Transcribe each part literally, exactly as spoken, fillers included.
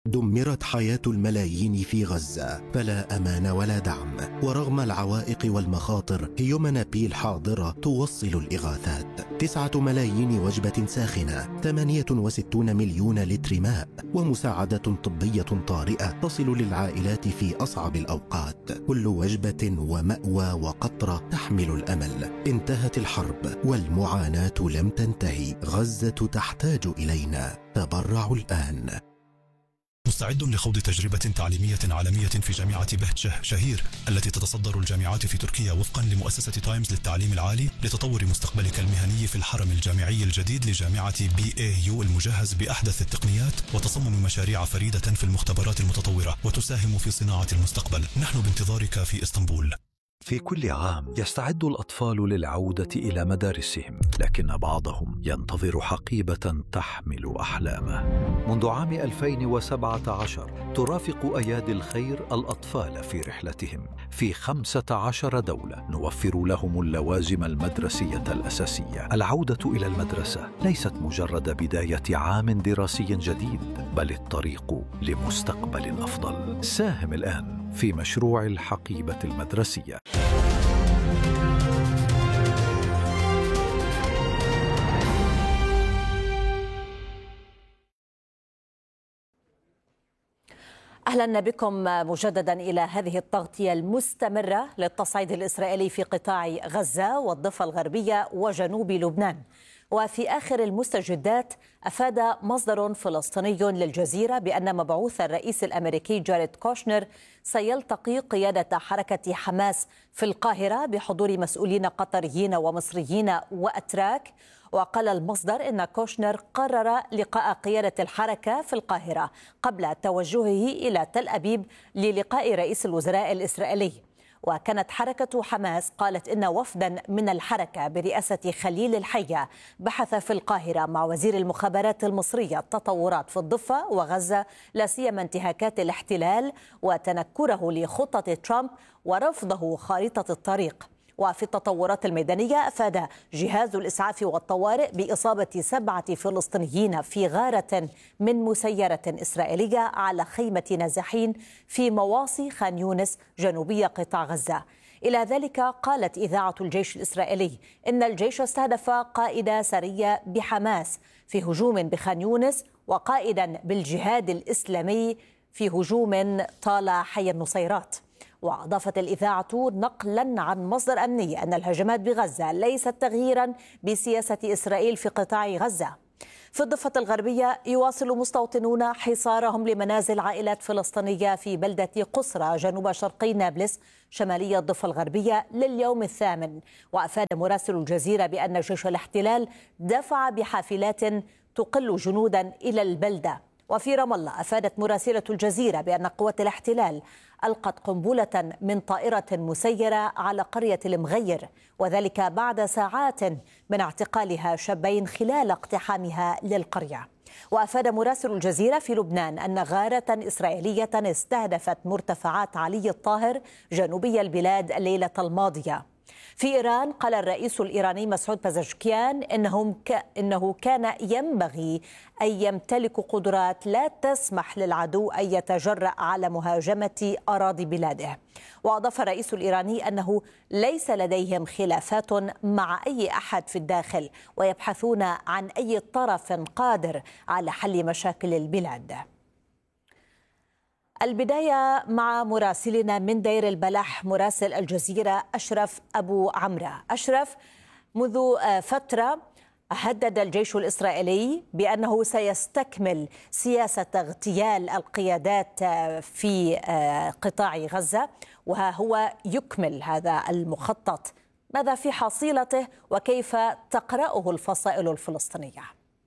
دمرت حياة الملايين في غزة، فلا أمان ولا دعم. ورغم العوائق والمخاطر، هيومانابيل حاضرة توصل الإغاثات. تسعة ملايين وجبة ساخنة، ثمانية وستون مليون لتر ماء، ومساعدة طبية طارئة تصل للعائلات في أصعب الأوقات. كل وجبة ومأوى وقطرة تحمل الأمل. انتهت الحرب والمعاناة لم تنتهي. غزة تحتاج إلينا. تبرعوا الآن. مستعد لخوض تجربة تعليمية عالمية في جامعة بهجة شهير التي تتصدر الجامعات في تركيا وفقا لمؤسسة تايمز للتعليم العالي لتطور مستقبلك المهني في الحرم الجامعي الجديد لجامعة بي اي يو المجهز بأحدث التقنيات وتصمم مشاريع فريدة في المختبرات المتطورة وتساهم في صناعة المستقبل. نحن بانتظارك في اسطنبول. في كل عام يستعد الأطفال للعودة إلى مدارسهم، لكن بعضهم ينتظر حقيبة تحمل أحلامه. منذ عام ألفين وسبعة عشر ترافق أيادي الخير الأطفال في رحلتهم في خمسة عشر دولة، نوفر لهم اللوازم المدرسية الأساسية. العودة إلى المدرسة ليست مجرد بداية عام دراسي جديد، بل الطريق لمستقبل أفضل. ساهم الآن في مشروع الحقيبة المدرسية. أهلا بكم مجددا إلى هذه التغطية المستمرة للتصعيد الإسرائيلي في قطاع غزة والضفة الغربية وجنوب لبنان. وفي آخر المستجدات أفاد مصدر فلسطيني للجزيرة بأن مبعوث الرئيس الأمريكي جاريد كوشنر سيلتقي قيادة حركة حماس في القاهرة بحضور مسؤولين قطريين ومصريين وأتراك. وقال المصدر إن كوشنر قرر لقاء قيادة الحركة في القاهرة قبل توجهه إلى تل أبيب للقاء رئيس الوزراء الإسرائيلي. وكانت حركة حماس قالت إن وفدا من الحركة برئاسة خليل الحية بحث في القاهرة مع وزير المخابرات المصرية التطورات في الضفة وغزة، لا سيما انتهاكات الاحتلال وتنكره لخطة ترامب ورفضه خارطة الطريق. وفي التطورات الميدانية أفاد جهاز الإسعاف والطوارئ بإصابة سبعة فلسطينيين في غارة من مسيرة إسرائيلية على خيمة نازحين في مواصي خان يونس جنوبية قطاع غزة. إلى ذلك قالت إذاعة الجيش الإسرائيلي إن الجيش استهدف قائد سرية بحماس في هجوم بخان يونس وقائدا بالجهاد الإسلامي في هجوم طال حي النصيرات. وأضافت الإذاعة نقلا عن مصدر أمني أن الهجمات بغزة ليست تغييرا بسياسة إسرائيل في قطاع غزة. في الضفة الغربية يواصل مستوطنون حصارهم لمنازل عائلات فلسطينية في بلدة قصرى جنوب شرقي نابلس شمالية الضفة الغربية لليوم الثامن. وأفاد مراسل الجزيرة بأن جيش الاحتلال دفع بحافلات تقل جنودا إلى البلدة. وفي رام الله أفادت مراسلة الجزيرة بأن قوات الاحتلال ألقت قنبلة من طائرة مسيرة على قرية المغير، وذلك بعد ساعات من اعتقالها شابين خلال اقتحامها للقرية. وأفاد مراسل الجزيرة في لبنان أن غارة إسرائيلية استهدفت مرتفعات علي الطاهر جنوبي البلاد الليلة الماضية. في إيران قال الرئيس الإيراني مسعود بازشكيان إنهم ك... إنه كان ينبغي أن يمتلكوا قدرات لا تسمح للعدو أن يتجرأ على مهاجمة أراضي بلاده. وأضاف الرئيس الإيراني أنه ليس لديهم خلافات مع أي أحد في الداخل ويبحثون عن أي طرف قادر على حل مشاكل البلاد. البداية مع مراسلنا من دير البلح مراسل الجزيرة أشرف أبو عمرة. أشرف، منذ فترة هدد الجيش الإسرائيلي بأنه سيستكمل سياسة اغتيال القيادات في قطاع غزة، وها هو يكمل هذا المخطط. ماذا في حصيلته وكيف تقرأه الفصائل الفلسطينية؟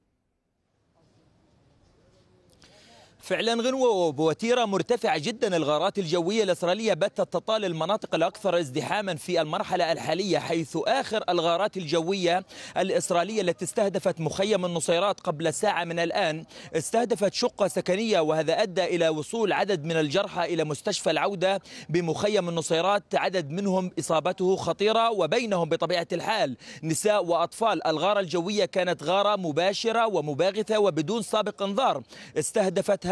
فعلا غنوة وبوتيرة مرتفعة جدا الغارات الجوية الإسرائيلية باتت تطال المناطق الأكثر ازدحاما في المرحلة الحالية، حيث آخر الغارات الجوية الإسرائيلية التي استهدفت مخيم النصيرات قبل ساعة من الآن استهدفت شقة سكنية، وهذا أدى إلى وصول عدد من الجرحى إلى مستشفى العودة بمخيم النصيرات، عدد منهم إصابته خطيرة وبينهم بطبيعة الحال نساء وأطفال. الغارة الجوية كانت غارة مباشرة ومباغتة وبدون سابق انذار، استهدفت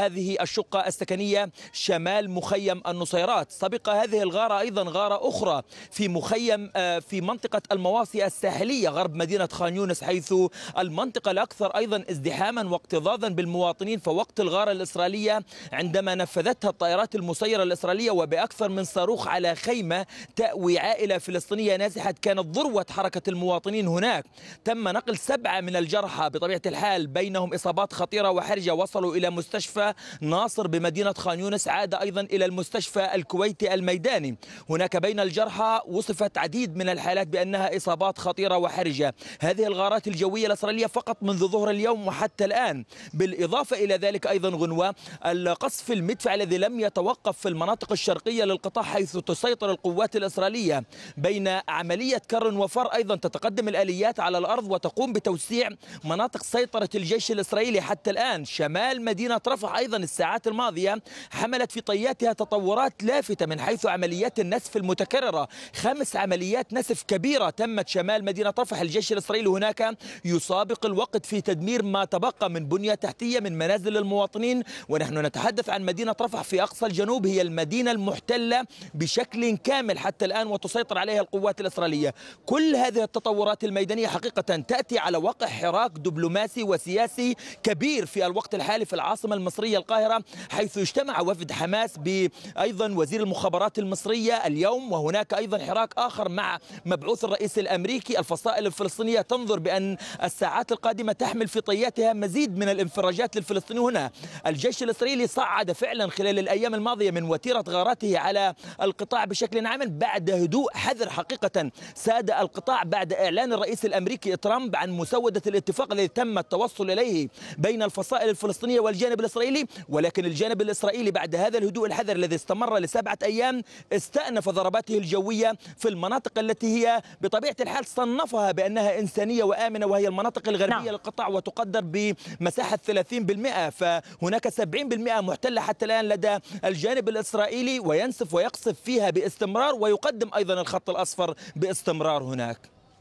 هذه الشقة السكنية شمال مخيم النصيرات. سبق هذه الغارة أيضا غارة أخرى في مخيم في منطقة المواصي الساحلية غرب مدينة خان يونس، حيث المنطقة الأكثر أيضا ازدحاما واكتظاظا بالمواطنين. فوقت الغارة الإسرائيلية عندما نفذتها الطائرات المسيرة الإسرائيلية وبأكثر من صاروخ على خيمة تأوي عائلة فلسطينية نازحة كانت ذروة حركة المواطنين هناك. تم نقل سبعة من الجرحى بطبيعة الحال، بينهم إصابات خطيرة وحرجة، وصلوا إلى مستشفى ناصر بمدينة خان يونس، عاد أيضا إلى المستشفى الكويتي الميداني. هناك بين الجرحى وصفت عديد من الحالات بأنها إصابات خطيرة وحرجة. هذه الغارات الجوية الإسرائيلية فقط منذ ظهر اليوم وحتى الآن. بالإضافة إلى ذلك أيضا غنوة القصف المدفع الذي لم يتوقف في المناطق الشرقية للقطاع، حيث تسيطر القوات الإسرائيلية بين عملية كر وفر. أيضا تتقدم الآليات على الأرض وتقوم بتوسيع مناطق سيطرة الجيش الإسرائيلي حتى الآن. شمال مدينة رفح أيضا الساعات الماضية حملت في طياتها تطورات لافتة من حيث عمليات النسف المتكررة. خمس عمليات نسف كبيرة تمت شمال مدينة رفح. الجيش الإسرائيلي هناك يسابق الوقت في تدمير ما تبقى من بنية تحتية من منازل المواطنين. ونحن نتحدث عن مدينة رفح في أقصى الجنوب، هي المدينة المحتلة بشكل كامل حتى الآن وتسيطر عليها القوات الإسرائيلية. كل هذه التطورات الميدانية حقيقة تأتي على وقع حراك دبلوماسي وسياسي كبير في الوقت الحالي في العاصمة المصرية القاهرة، حيث اجتمع وفد حماس بأيضا وزير المخابرات المصرية اليوم. وهناك أيضا حراك آخر مع مبعوث الرئيس الأمريكي. الفصائل الفلسطينية تنظر بأن الساعات القادمة تحمل في طياتها مزيد من الانفراجات للفلسطينيين هنا. الجيش الإسرائيلي صعد فعلا خلال الأيام الماضية من وتيرة غاراته على القطاع بشكل عام بعد هدوء حذر حقيقة ساد القطاع بعد إعلان الرئيس الأمريكي ترامب عن مسودة الاتفاق الذي تم التوصل إليه بين الفصائل الفلسطينية والجانب الإسرائيلي. ولكن الجانب الإسرائيلي بعد هذا الهدوء الحذر الذي استمر لسبعة أيام استأنف ضرباته الجوية في المناطق التي هي بطبيعة الحال صنفها بأنها إنسانية وآمنة، وهي المناطق الغربية نعم. للقطاع، وتقدر بمساحة ثلاثين بالمئة. فهناك سبعين بالمئة محتلة حتى الآن لدى الجانب الإسرائيلي، وينسف ويقصف فيها باستمرار، ويقدم أيضا الخط الأصفر باستمرار هناك.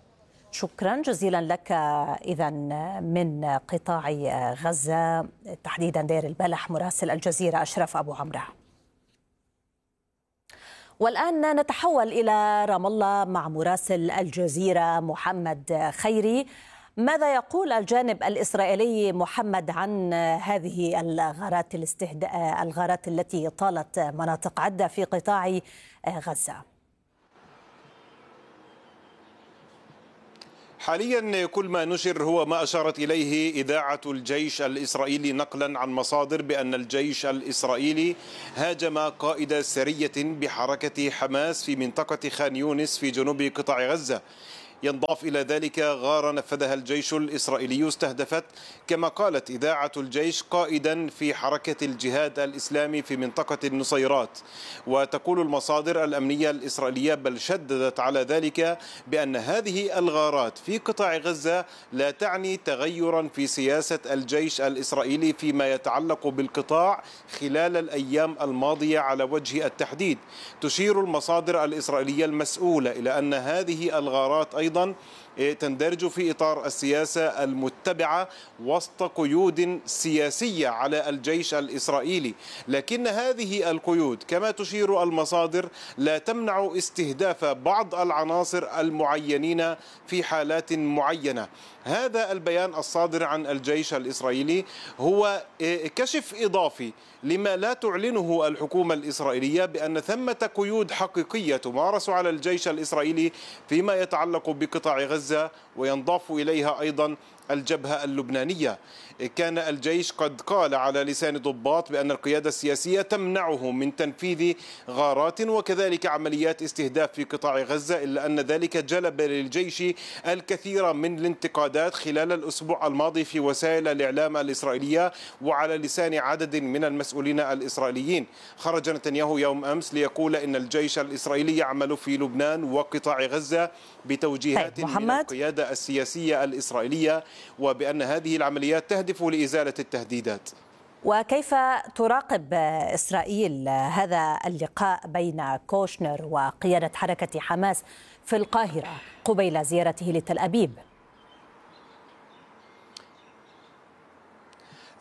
شكرا جزيلا لك. إذا من قطاع غزة تحديدا دير البلح مراسل الجزيرة أشرف أبو عمرو. والآن نتحول إلى رام الله مع مراسل الجزيرة محمد خيري. ماذا يقول الجانب الإسرائيلي محمد عن هذه الغارات الاستهداء الغارات التي طالت مناطق عدة في قطاع غزة؟ حاليا كل ما نشر هو ما أشارت إليه إذاعة الجيش الإسرائيلي نقلا عن مصادر بأن الجيش الإسرائيلي هاجم قائد سرية بحركة حماس في منطقة خان يونس في جنوب قطاع غزة. ينضاف إلى ذلك غارة نفذها الجيش الإسرائيلي استهدفت كما قالت إذاعة الجيش قائدا في حركة الجهاد الإسلامي في منطقة النصيرات. وتقول المصادر الأمنية الإسرائيلية بل شددت على ذلك بأن هذه الغارات في قطاع غزة لا تعني تغيرا في سياسة الجيش الإسرائيلي فيما يتعلق بالقطاع خلال الأيام الماضية على وجه التحديد. تشير المصادر الإسرائيلية المسؤولة إلى أن هذه الغارات أيضا تندرج في إطار السياسة المتبعة وسط قيود سياسية على الجيش الإسرائيلي، لكن هذه القيود كما تشير المصادر لا تمنع استهداف بعض العناصر المعينين في حالات معينة. هذا البيان الصادر عن الجيش الإسرائيلي هو كشف إضافي لما لا تعلنه الحكومة الإسرائيلية بأن ثمة قيود حقيقية تمارس على الجيش الإسرائيلي فيما يتعلق بقطاع غزة، وينضاف إليها أيضا الجبهة اللبنانية. كان الجيش قد قال على لسان ضباط بأن القيادة السياسية تمنعه من تنفيذ غارات وكذلك عمليات استهداف في قطاع غزة، إلا أن ذلك جلب للجيش الكثير من الانتقادات خلال الأسبوع الماضي في وسائل الإعلام الإسرائيلية وعلى لسان عدد من المسؤولين الإسرائيليين. خرج نتنياهو يوم أمس ليقول إن الجيش الإسرائيلي يعمل في لبنان وقطاع غزة بتوجيهات طيب من القيادة السياسية الإسرائيلية، وبأن هذه العمليات تهدف لإزالة التهديدات. وكيف تراقب إسرائيل هذا اللقاء بين كوشنر وقيادة حركة حماس في القاهرة قبيل زيارته لتل أبيب؟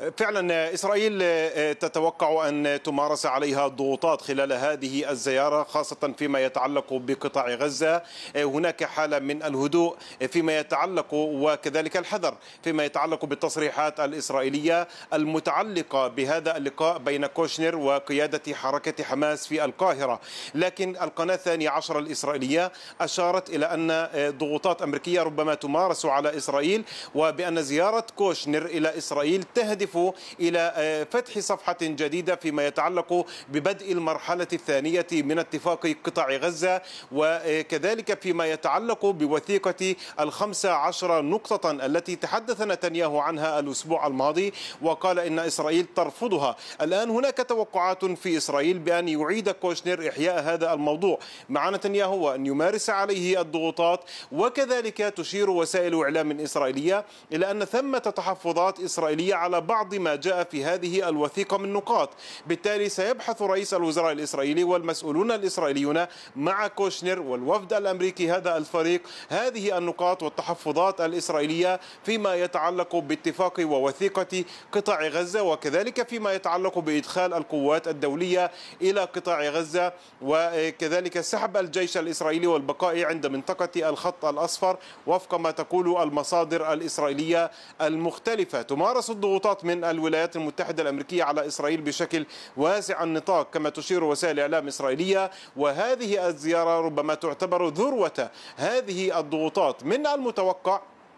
فعلا إسرائيل تتوقع أن تمارس عليها ضغوطات خلال هذه الزيارة، خاصة فيما يتعلق بقطاع غزة. هناك حالة من الهدوء فيما يتعلق وكذلك الحذر فيما يتعلق بالتصريحات الإسرائيلية المتعلقة بهذا اللقاء بين كوشنر وقيادة حركة حماس في القاهرة. لكن القناة الثانية عشر الإسرائيلية أشارت إلى أن ضغوطات أمريكية ربما تمارس على إسرائيل، وبأن زيارة كوشنر إلى إسرائيل تهدف إلى فتح صفحة جديدة فيما يتعلق ببدء المرحلة الثانية من اتفاق قطاع غزة، وكذلك فيما يتعلق بوثيقة الخمسة عشر نقطة التي تحدث نتنياهو عنها الأسبوع الماضي وقال إن إسرائيل ترفضها. الآن هناك توقعات في إسرائيل بأن يعيد كوشنر إحياء هذا الموضوع مع نتنياهو وأن يمارس عليه الضغوطات. وكذلك تشير وسائل إعلام إسرائيلية إلى أن ثمة تحفظات إسرائيلية على بعض ما جاء في هذه الوثيقة من نقاط، بالتالي سيبحث رئيس الوزراء الإسرائيلي والمسؤولون الإسرائيليون مع كوشنر والوفد الأمريكي هذا الفريق هذه النقاط والتحفظات الإسرائيلية فيما يتعلق باتفاق ووثيقة قطاع غزة، وكذلك فيما يتعلق بإدخال القوات الدولية إلى قطاع غزة، وكذلك سحب الجيش الإسرائيلي والبقاء عند منطقة الخط الأصفر وفق ما تقول المصادر الإسرائيلية المختلفة. تمارس الضغوطات من الولايات المتحدة الأمريكية على إسرائيل بشكل واسع النطاق كما تشير وسائل إعلام إسرائيلية، وهذه الزيارة ربما تعتبر ذروة هذه الضغوطات. من المتوقع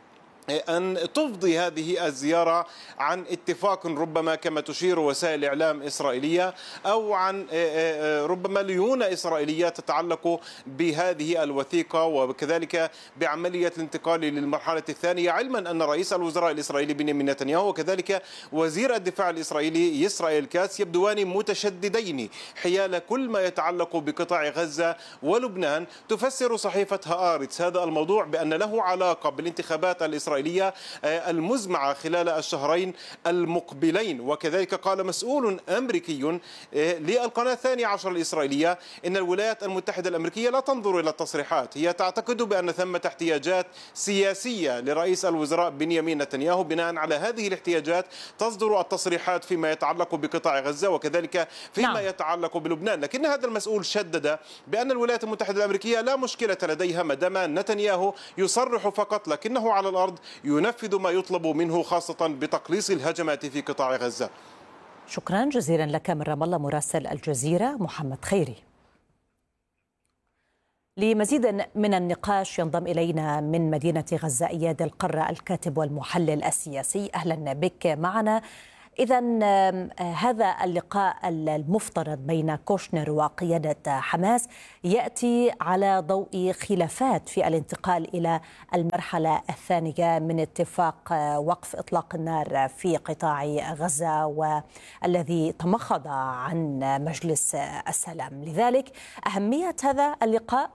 أن تفضي هذه الزيارة عن اتفاق ربما كما تشير وسائل إعلام إسرائيلية، أو عن ربما ليونة إسرائيلية تتعلق بهذه الوثيقة وكذلك بعملية الانتقال للمرحلة الثانية، علما أن رئيس الوزراء الإسرائيلي بنيامين نتنياهو وكذلك وزير الدفاع الإسرائيلي إسرائيل كاتس يبدوان متشددين حيال كل ما يتعلق بقطاع غزة ولبنان. تفسر صحيفة هآرتس هذا الموضوع بأن له علاقة بالانتخابات الإسرائيلية المزمعة خلال الشهرين المقبلين. وكذلك قال مسؤول أمريكي للقناة الثانية عشر الإسرائيلية إن الولايات المتحدة الأمريكية لا تنظر إلى التصريحات، هي تعتقد بأن ثمة احتياجات سياسية لرئيس الوزراء بنيامين نتنياهو، بناء على هذه الاحتياجات تصدر التصريحات فيما يتعلق بقطاع غزة وكذلك فيما نعم. يتعلق بلبنان. لكن هذا المسؤول شدد بأن الولايات المتحدة الأمريكية لا مشكلة لديها ما دام نتنياهو يصرح فقط، لكنه على الأرض ينفذ ما يطلب منه، خاصة بتقليص الهجمات في قطاع غزة. شكرا جزيلا لك من رام الله مراسل الجزيرة محمد خيري. لمزيد من النقاش ينضم إلينا من مدينة غزة إياد القرة الكاتب والمحلل السياسي. أهلا بك معنا. إذا هذا اللقاء المفترض بين كوشنر وقيادة حماس يأتي على ضوء خلافات في الانتقال إلى المرحلة الثانية من اتفاق وقف إطلاق النار في قطاع غزة والذي تمخض عن مجلس السلام. لذلك أهمية هذا اللقاء.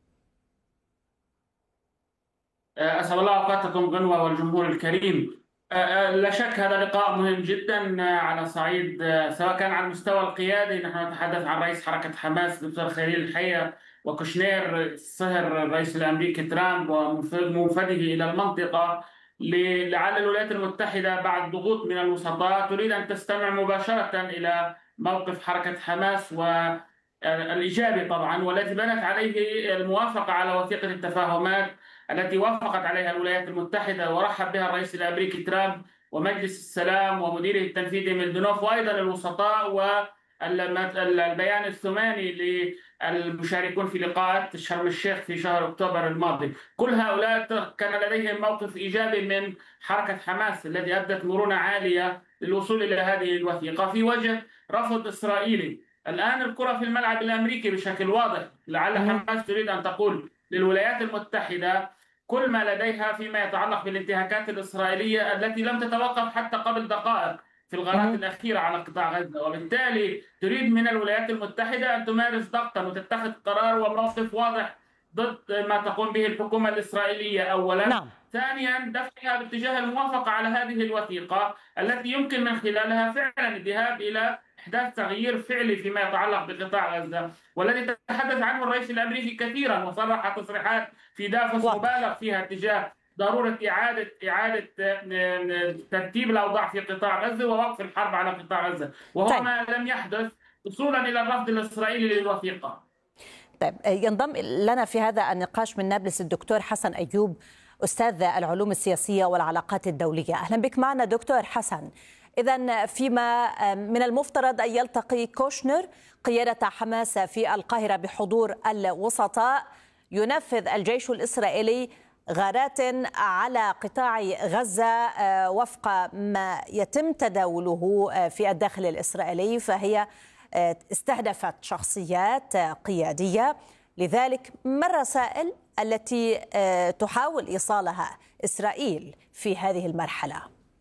أسأل الله أوقاتكم غنوة والجمهور الكريم. لا شك هذا لقاء مهم جدا على صعيد سواء كان على المستوى القيادي، نحن نتحدث عن رئيس حركة حماس دكتور خليل الحية وكوشنير صهر الرئيس الأمريكي ترامب وموفده إلى المنطقة، لعل الولايات المتحدة بعد ضغوط من الوسطاء تريد أن تستمع مباشرة إلى موقف حركة حماس والإيجابي طبعا، والذي بنت عليه الموافقة على وثيقة التفاهمات التي وافقت عليها الولايات المتحدة ورحب بها الرئيس الأمريكي ترامب ومجلس السلام ومديره التنفيذي ميلدونوف وأيضا الوسطاء، والبيان الثماني للمشاركون في لقاءات شرم الشيخ في شهر أكتوبر الماضي. كل هؤلاء كان لديهم موقف إيجابي من حركة حماس الذي أبدت مرونة عالية للوصول إلى هذه الوثيقة في وجه رفض إسرائيلي. الآن الكرة في الملعب الأمريكي بشكل واضح، لعل حماس تريد أن تقول للولايات المتحدة كل ما لديها فيما يتعلق بالانتهاكات الإسرائيلية التي لم تتوقف حتى قبل دقائق في الغارات الأخيرة على قطاع غزة، وبالتالي تريد من الولايات المتحدة أن تمارس ضغطا وتتخذ قرار وموقف واضح ضد ما تقوم به الحكومة الإسرائيلية أولا. نعم. ثانيا دفعها باتجاه الموافقة على هذه الوثيقة التي يمكن من خلالها فعلا الذهاب إلى إحداث تغيير فعلي فيما يتعلق بقطاع غزة، والذي تحدث عنه الرئيس الأمريكي كثيرا وصرح تصريحات في دافوس مبالغ فيها تجاه ضرورة إعادة إعادة ترتيب الأوضاع في قطاع غزة ووقف الحرب على قطاع غزة، وهو طيب. ما لم يحدث وصولا إلى الرفض الإسرائيلي للوثيقة. طيب ينضم لنا في هذا النقاش من نابلس الدكتور حسن أيوب، أستاذ العلوم السياسية والعلاقات الدولية. أهلا بك معنا دكتور حسن. إذن فيما من المفترض أن يلتقي كوشنر قيادة حماس في القاهرة بحضور الوسطاء، ينفذ الجيش الإسرائيلي غارات على قطاع غزة وفق ما يتم تداوله في الداخل الإسرائيلي، فهي استهدفت شخصيات قيادية. لذلك ما الرسائل التي تحاول إيصالها إسرائيل في هذه المرحلة؟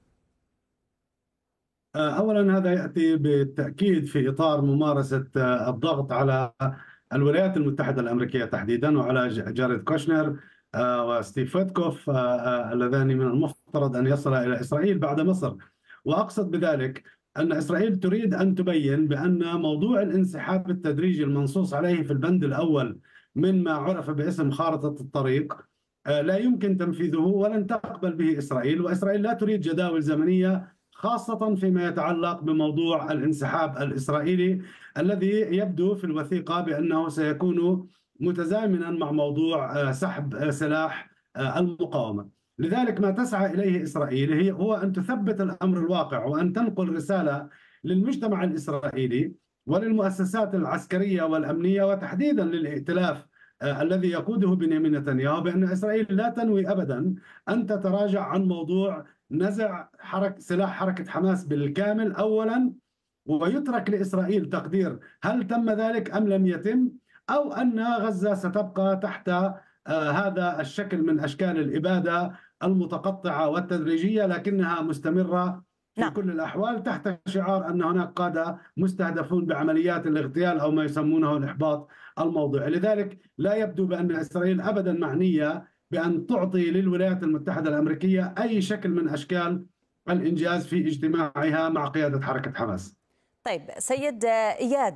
أولا هذا يأتي بالتأكيد في إطار ممارسة الضغط على الولايات المتحدة الأمريكية تحديدا وعلى جاريد كوشنر وستيف ويتكوف اللذان من المفترض أن يصلا إلى إسرائيل بعد مصر. وأقصد بذلك أن إسرائيل تريد أن تبين بأن موضوع الانسحاب التدريجي المنصوص عليه في البند الأول من ما عرف باسم خارطة الطريق لا يمكن تنفيذه ولن تقبل به إسرائيل، وإسرائيل لا تريد جداول زمنية خاصة فيما يتعلق بموضوع الانسحاب الإسرائيلي الذي يبدو في الوثيقة بأنه سيكون متزامنا مع موضوع سحب سلاح المقاومة. لذلك ما تسعى إليه إسرائيل هي هو أن تثبت الأمر الواقع وأن تنقل رسالة للمجتمع الإسرائيلي وللمؤسسات العسكرية والأمنية وتحديدا للائتلاف الذي يقوده بنيامين نتنياهو بأن إسرائيل لا تنوي أبدا أن تتراجع عن موضوع نزع حرك سلاح حركة حماس بالكامل أولا، ويترك لإسرائيل تقدير هل تم ذلك أم لم يتم، أو أن غزة ستبقى تحت آه هذا الشكل من أشكال الإبادة المتقطعة والتدريجية لكنها مستمرة في نعم. كل الأحوال تحت شعار أن هناك قادة مستهدفون بعمليات الاغتيال أو ما يسمونه الإحباط الموضوعي. لذلك لا يبدو بأن إسرائيل أبدا معنية بأن تعطي للولايات المتحدة الأمريكية أي شكل من أشكال الإنجاز في اجتماعها مع قيادة حركة حماس. طيب سيد إياد،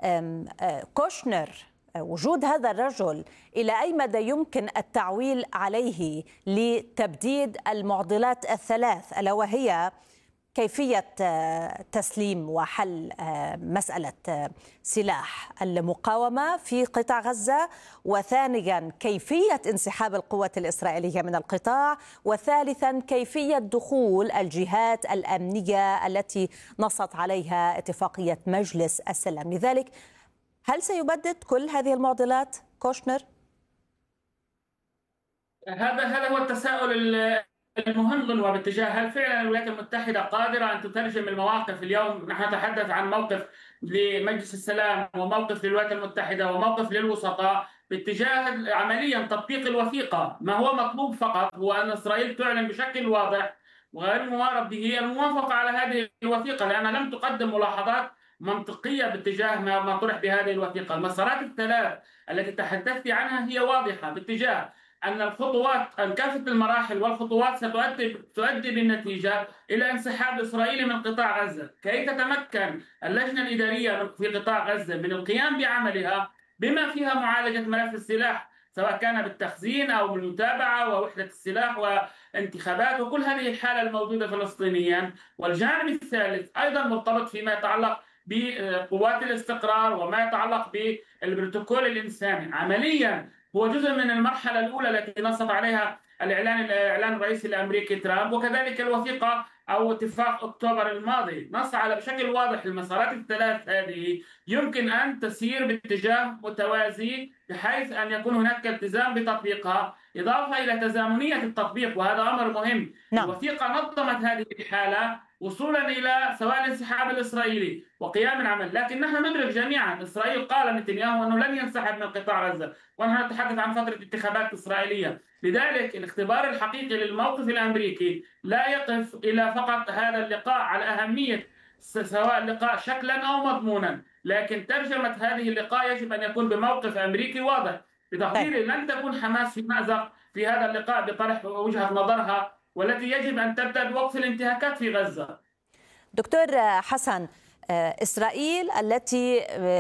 كوشنر وجود هذا الرجل إلى أي مدى يمكن التعويل عليه لتبديد المعضلات الثلاث، ألا وهي كيفية تسليم وحل مسألة سلاح المقاومة في قطاع غزة، وثانيا كيفية انسحاب القوات الإسرائيلية من القطاع، وثالثا كيفية دخول الجهات الأمنية التي نصت عليها اتفاقية مجلس السلام. لذلك هل سيبدد كل هذه المعضلات كوشنر؟ هذا هذا هو التساؤل المهم وباتجاه هل فعلا الولايات المتحدة قادرة أن تترجم المواقف. اليوم نحن نتحدث عن موقف لمجلس السلام وموقف للولايات المتحدة وموقف للوسطاء باتجاه عمليا تطبيق الوثيقة. ما هو مطلوب فقط هو أن إسرائيل تعلن بشكل واضح وغير موارب به الموافقة على هذه الوثيقة، لأنها لم تقدم ملاحظات منطقية باتجاه ما طرح بهذه الوثيقة. المسارات الثلاث التي تحدثت عنها هي واضحة باتجاه أن الخطوات أن كافة المراحل والخطوات ستؤدي تؤدي بالنتيجة إلى انسحاب إسرائيلي من قطاع غزة، كي تتمكن اللجنة الإدارية في قطاع غزة من القيام بعملها بما فيها معالجة ملف السلاح، سواء كان بالتخزين أو بالمتابعة ووحدة السلاح وانتخابات وكل هذه الحالة الموجودة فلسطينيا. والجانب الثالث أيضا مرتبط فيما يتعلق بقوات الاستقرار وما يتعلق بالبروتوكول الإنساني. عمليا هو جزء من المرحلة الأولى التي نصت عليها الإعلان الإعلان الرئيسي الأمريكي ترامب، وكذلك الوثيقة أو اتفاق أكتوبر الماضي نص على بشكل واضح المسارات الثلاث هذه يمكن أن تسير باتجاه متوازي بحيث أن يكون هناك التزام بتطبيقها، إضافة إلى تزامنية التطبيق، وهذا أمر مهم. نعم. الوثيقة نظمت هذه الحالة وصولا إلى سواء الانسحاب الإسرائيلي وقيام العمل، لكن نحن ندرك جميعا إسرائيل قال نتنياهو أنه لن ينسحب من قطاع غزة، ونحن نتحدث عن فترة انتخابات إسرائيلية. لذلك الاختبار الحقيقي للموقف الأمريكي لا يقف إلى فقط هذا اللقاء على أهمية سواء اللقاء شكلا أو مضمونا، لكن ترجمة هذه اللقاء يجب أن يكون بموقف أمريكي واضح. بتقديري لن تكون حماس في مأزق في هذا اللقاء بطرح وجهة نظرها، والتي يجب أن تبدأ بوقف الانتهاكات في غزة. دكتور حسن، إسرائيل التي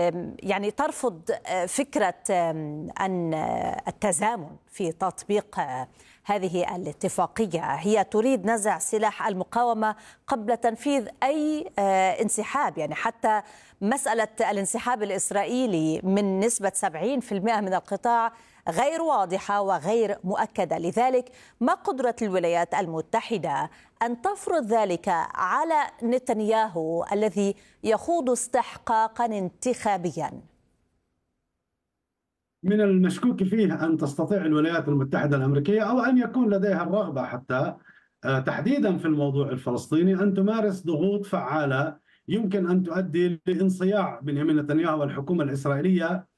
يعني ترفض فكرة أن التزامن في تطبيق هذه الاتفاقية هي تريد نزع سلاح المقاومة قبل تنفيذ أي انسحاب، يعني حتى مسألة الانسحاب الإسرائيلي من نسبة سبعين بالمئة من القطاع غير واضحة وغير مؤكدة. لذلك ما قدرة الولايات المتحدة أن تفرض ذلك على نتنياهو الذي يخوض استحقاقا انتخابيا؟ من المشكوك فيه أن تستطيع الولايات المتحدة الأمريكية أو أن يكون لديها الرغبة حتى تحديدا في الموضوع الفلسطيني أن تمارس ضغوط فعالة يمكن أن تؤدي لانصياع بنيامين نتنياهو والحكومة الإسرائيلية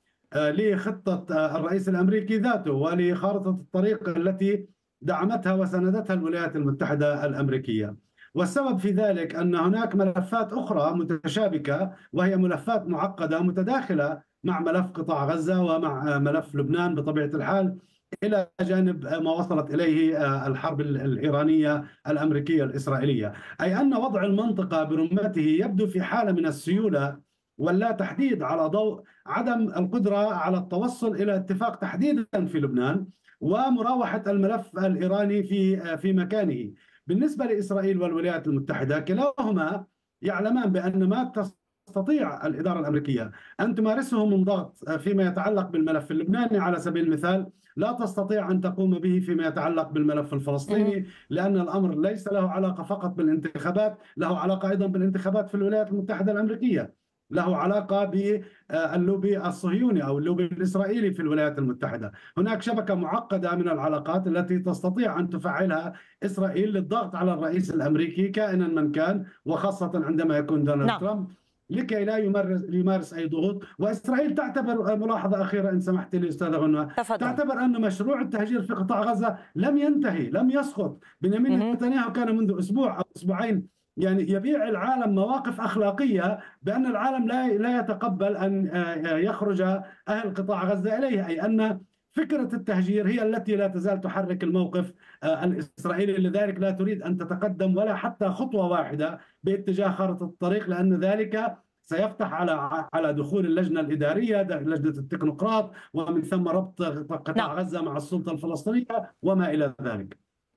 لخطة الرئيس الأمريكي ذاته ولخارطة الطريق التي دعمتها وساندتها الولايات المتحدة الأمريكية. والسبب في ذلك أن هناك ملفات أخرى متشابكة وهي ملفات معقدة متداخلة مع ملف قطاع غزة ومع ملف لبنان بطبيعة الحال، إلى جانب ما وصلت إليه الحرب الإيرانية الأمريكية الإسرائيلية، أي أن وضع المنطقة برمته يبدو في حالة من السيولة ولا تحديد على ضوء عدم القدرة على التوصل إلى اتفاق تحديدا في لبنان ومراوحة الملف الإيراني في في مكانه. بالنسبة لإسرائيل والولايات المتحدة كلاهما يعلمان بأن ما تستطيع الإدارة الأمريكية أن تمارسه من ضغط فيما يتعلق بالملف اللبناني على سبيل المثال لا تستطيع أن تقوم به فيما يتعلق بالملف الفلسطيني، لأن الأمر ليس له علاقة فقط بالانتخابات، له علاقة أيضا بالانتخابات في الولايات المتحدة الأمريكية، له علاقة باللوبي الصهيوني أو اللوبي الإسرائيلي في الولايات المتحدة. هناك شبكة معقدة من العلاقات التي تستطيع أن تفعلها إسرائيل للضغط على الرئيس الأمريكي كائنا من كان، وخاصة عندما يكون دونالد نعم. ترامب، لكي لا يمارس, يمارس أي ضغوط. وإسرائيل تعتبر، ملاحظة أخيرة إن سمحت لي أستاذ غنوة، تعتبر أن مشروع التهجير في قطاع غزة لم ينتهي، لم يسقط. بنيامين نتنياهو كان منذ أسبوع أو أسبوعين يعني يبيع العالم مواقف أخلاقية بأن العالم لا لا يتقبل أن يخرج أهل قطاع غزة إليه، أي أن فكرة التهجير هي التي لا تزال تحرك الموقف الإسرائيلي. لذلك لا تريد أن تتقدم ولا حتى خطوة واحدة باتجاه خارطة الطريق، لأن ذلك سيفتح على على دخول اللجنة الإدارية، لجنة التكنوقراط، ومن ثم ربط قطاع نعم. غزة مع السلطة الفلسطينية وما إلى ذلك.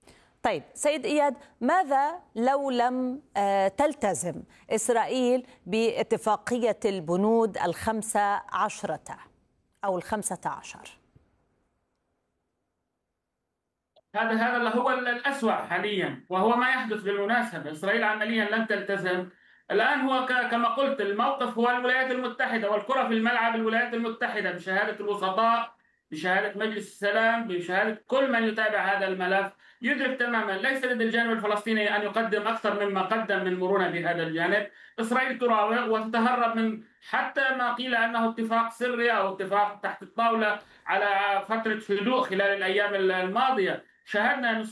طيب سيد إياد، ماذا لو لم تلتزم إسرائيل باتفاقية البنود الخمسة عشرة أو الخمسة عشر؟ هذا هذا هو الأسوأ حاليا، وهو ما يحدث بالمناسبة. إسرائيل عمليا لم تلتزم. الآن هو كما قلت الموقف هو الولايات المتحدة، والكرة في الملعب الولايات المتحدة بشهادة الوسطاء، بشهادة مجلس السلام، بشهادة كل من يتابع هذا الملف، يدرك تماما ليس لدى الجانب الفلسطيني أن يقدم أكثر مما قدم من مرونة بهذا الجانب. إسرائيل تراوغ وتتهرب من حتى ما قيل أنه اتفاق سري أو اتفاق تحت الطاولة على فترة هدوء خلال الأيام الماضية. شاهدنا